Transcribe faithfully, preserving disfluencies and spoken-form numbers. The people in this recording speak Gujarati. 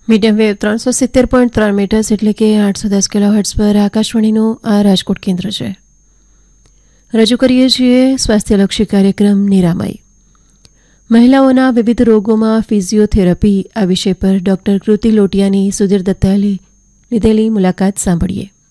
મીડિયમ વેવ ત્રણસો સિત્તેર પોઈન્ટ ત્રણ મીટર્સ એટલે કે આઠસો દસ કિલો હર્ટ્ઝ પર આકાશવાણીનું આ રાજકોટ કેન્દ્ર છે. રજૂ કરીએ છીએ સ્વાસ્થ્યલક્ષી કાર્યક્રમ નિરામય. મહિલાઓના વિવિધ રોગોમાં ફિઝિયોથેરાપી આ વિષય પર ડોક્ટર કૃતિ લોટિયાની સુધીર દત્તાએ લીધેલી મુલાકાત સાંભળીએ.